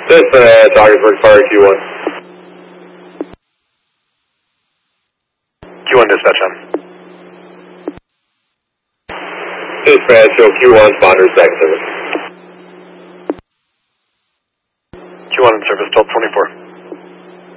This Augsburg Fire Q1. Q1 dispatch on. Dispatch, show Q1, sponder, second service. Q1 in service, 1224.